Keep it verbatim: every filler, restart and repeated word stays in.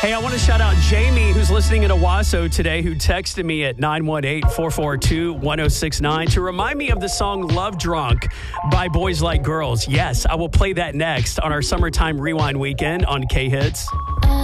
Hey, I want to shout out Jamie, who's listening in Owasso today, who texted me at nine one eight, four four two, one oh six nine to remind me of the song Love Drunk by Boys Like Girls. Yes, I will play that next on our Summertime Rewind weekend on K-Hits.